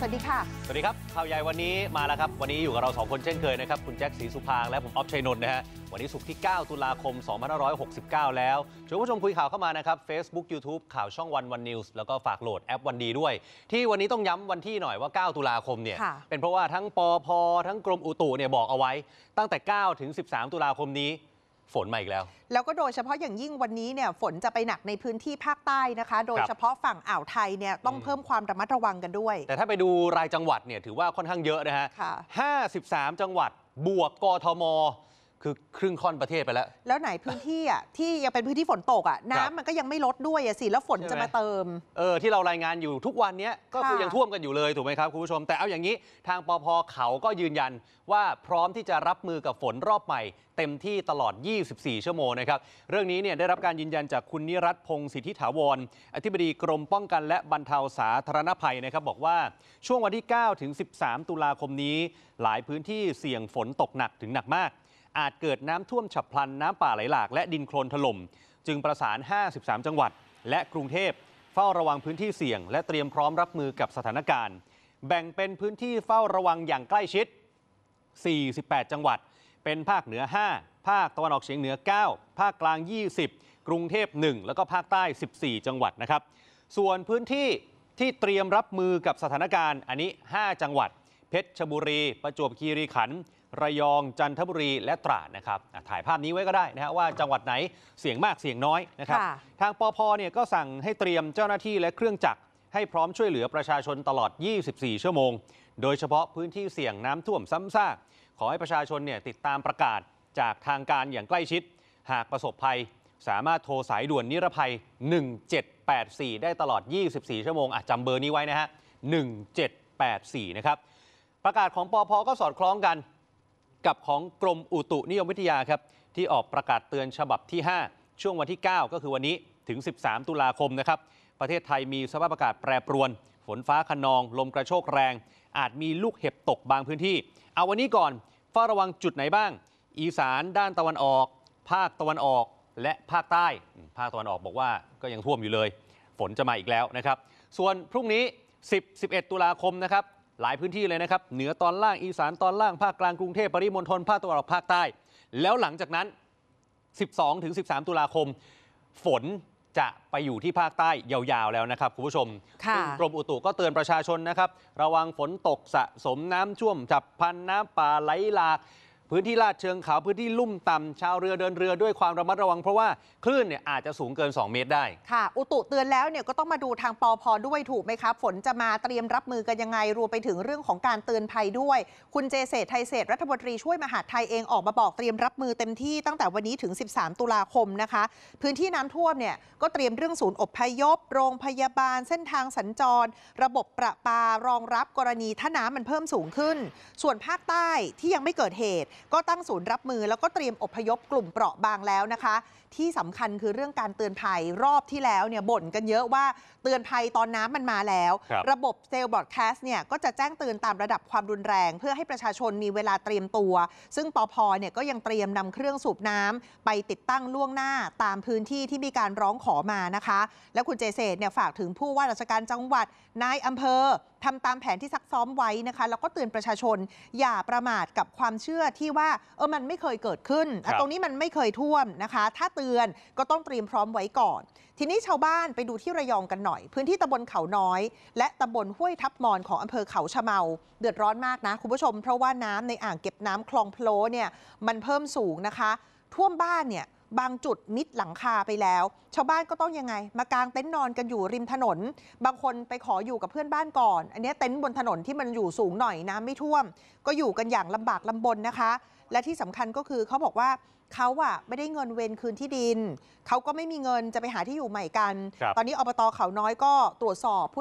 วัสดีค่ะสวัสดีครับข่าวใหญ่วันนี้มาแล้วครับวันนี้อยู่กับเรา2คนเช่นเคยนะครับคุณแจ็คศรีสุภางและผมออฟชัยนนท์นะฮะวันนี้ศุกร์ที่9ตุลาคม2569แล้วชวนผู้ชมคุยข่าวเข้ามานะครับ Facebook YouTube ข่าวช่องวันนิวส์แล้วก็ฝากโหลดแอปวันดีด้วยที่วันนี้ต้องย้ำวันที่หน่อยว่า9ตุลาคมเนี่ยเป็นเพราะว่าทั้งปพทั้งกรมอุตุเนี่ยบอกเอาไว้ตั้งแต่9ถึง13ตุลาคมนี้ฝนมาอีกแล้วก็โดยเฉพาะอย่างยิ่งวันนี้เนี่ยฝนจะไปหนักในพื้นที่ภาคใต้นะคะโดยเฉพาะฝั่งอ่าวไทยเนี่ยต้องเพิ่มความระมัดระวังกันด้วยแต่ถ้าไปดูรายจังหวัดเนี่ยถือว่าค่อนข้างเยอะนะฮะ53จังหวัดบวกกทมคือครึ่งค่อนประเทศไปแล้วไหนพื้นที่อ่ะที่ยังเป็นพื้นที่ฝนตกอ่ะน้ำมันก็ยังไม่ลดด้วยอ่ะสิแล้วฝนจะมาเติมที่เรารายงานอยู่ทุกวันนี้ก็คือยังท่วมกันอยู่เลยถูกไหมครับคุณผู้ชมแต่เอาอย่างนี้ทางปภเขาก็ยืนยันว่าพร้อมที่จะรับมือกับฝนรอบใหม่เต็มที่ตลอด24ชั่วโมงนะครับเรื่องนี้เนี่ยได้รับการยืนยันจากคุณนิรัตน์พงศ์สิทธิถาวรอธิบดีกรมป้องกันและบรรเทาสาธารณภัยนะครับบอกว่าช่วงวันที่9ถึง13ตุลาคมนี้หลายพื้นที่เสี่ยงฝนตกหนักถึงหนักมากอาจเกิดน้ำท่วมฉับพลันน้ำป่าไหลหลากและดินโคลนถล่มจึงประสาน53จังหวัดและกรุงเทพเฝ้าระวังพื้นที่เสี่ยงและเตรียมพร้อมรับมือกับสถานการณ์แบ่งเป็นพื้นที่เฝ้าระวังอย่างใกล้ชิด48จังหวัดเป็นภาคเหนือ5ภาคตะวันออกเฉียงเหนือ9ภาคกลาง20กรุงเทพ1แล้วก็ภาคใต้14จังหวัดนะครับส่วนพื้นที่ที่เตรียมรับมือกับสถานการณ์อันนี้5จังหวัดเพชรบุรีประจวบคีรีขันธ์ระยองจันทบุรีและตราดนะครับถ่ายภาพนี้ไว้ก็ได้นะฮะว่าจังหวัดไหนเสี่ยงมากเสี่ยงน้อยนะครับทางปภเนี่ยก็สั่งให้เตรียมเจ้าหน้าที่และเครื่องจักรให้พร้อมช่วยเหลือประชาชนตลอด24ชั่วโมงโดยเฉพาะพื้นที่เสี่ยงน้ำท่วมซ้ำซากขอให้ประชาชนเนี่ยติดตามประกาศจากทางการอย่างใกล้ชิดหากประสบภัยสามารถโทรสายด่วนนิรภัย1784ได้ตลอด24ชั่วโมงจำเบอร์นี้ไว้นะฮะ1784นะครับประกาศของปภก็สอดคล้องกันกับของกรมอุตุนิยมวิทยาครับที่ออกประกาศเตือนฉบับที่5ช่วงวันที่9ก็คือวันนี้ถึง13ตุลาคมนะครับประเทศไทยมีสภาพอากาศแปรปรวนฝนฟ้าคะนองลมกระโชกแรงอาจมีลูกเห็บตกบางพื้นที่เอาวันนี้ก่อนเฝ้าระวังจุดไหนบ้างอีสานด้านตะวันออกภาคตะวันออกและภาคใต้ภาคตะวันออกบอกว่าก็ยังท่วมอยู่เลยฝนจะมาอีกแล้วนะครับส่วนพรุ่งนี้10-11ตุลาคมนะครับหลายพื้นที่เลยนะครับเหนือตอนล่างอีสานตอนล่างภาคกลางกรุงเทพปริมณฑลภาคตะวันออกภาคใต้แล้วหลังจากนั้น12-13ตุลาคมฝนจะไปอยู่ที่ภาคใต้ยาวๆแล้วนะครับคุณผู้ชมกรมอุตุก็เตือนประชาชนนะครับระวังฝนตกสะสมน้ำท่วมฉับพลันน้ำป่าไหลหลากพื้นที่ลาดเชิงเขาพื้นที่ลุ่มต่ำชาวเรือเดินเรือด้วยความระมัดระวังเพราะว่าคลื่นเนี่ยอาจจะสูงเกิน2เมตรได้ค่ะอุตุเตือนแล้วเนี่ยก็ต้องมาดูทางปภ.ด้วยถูกไหมครับฝนจะมาเตรียมรับมือกันยังไงรวมไปถึงเรื่องของการเตือนภัยด้วยคุณเจเษฐ ไทยเศรษฐ์รัฐมนตรีช่วยมหาดไทยเองออกมาบอกเตรียมรับมือเต็มที่ตั้งแต่วันนี้ถึง13ตุลาคมนะคะพื้นที่น้ำท่วมเนี่ยก็เตรียมเรื่องศูนย์อพยพโรงพยาบาลเส้นทางสัญจรระบบประปารองรับกรณีถ้าน้ำมันเพิ่มสูงขึ้นส่วนภาคใต้ที่ยังไม่เกิดเหตุก็ตั้งศูนย์รับมือแล้วก็เตรียมอพยพกลุ่มเปราะบางแล้วนะคะที่สำคัญคือเรื่องการเตือนภัยรอบที่แล้วเนี่ยบ่นกันเยอะว่าเตือนภัยตอนน้ำมันมาแล้วระบบเซลล์บรอดแคสต์เนี่ยก็จะแจ้งเตือนตามระดับความรุนแรงเพื่อให้ประชาชนมีเวลาเตรียมตัวซึ่งปภ.เนี่ยก็ยังเตรียมนำเครื่องสูบน้ำไปติดตั้งล่วงหน้าตามพื้นที่ที่มีการร้องขอมานะคะและคุณเจเษฐเนี่ยฝากถึงผู้ว่าราชการจังหวัดนายอำเภอทำตามแผนที่ซักซ้อมไว้นะคะแล้วก็เตือนประชาชนอย่าประมาทกับความเชื่อที่ว่ามันไม่เคยเกิดขึ้นตรงนี้มันไม่เคยท่วมนะคะถ้าเตือนก็ต้องเตรียมพร้อมไว้ก่อนทีนี้ชาวบ้านไปดูที่ระยองกันหน่อยพื้นที่ตำบลเขาน้อยและตำบลห้วยทับมอนของอำเภอเขาชะเมาเดือดร้อนมากนะคุณผู้ชมเพราะว่าน้ำในอ่างเก็บน้ำคลองโพลเนี่ยมันเพิ่มสูงนะคะท่วมบ้านเนี่ยบางจุดมิดหลังคาไปแล้วชาวบ้านก็ต้องยังไงมากางเต็นท์นอนกันอยู่ริมถนนบางคนไปขออยู่กับเพื่อนบ้านก่อนอันนี้เต็นท์บนถนนที่มันอยู่สูงหน่อยน้ำไม่ท่วมก็อยู่กันอย่างลำบากลำบนนะคะและที่สำคัญก็คือเขาบอกว่าเขาไม่ได้เงินเวรคืนที่ดินเขาก็ไม่มีเงินจะไปหาที่อยู่ใหม่กันตอนนี้อบต.เขาน้อยก็ตรวจสอบผู้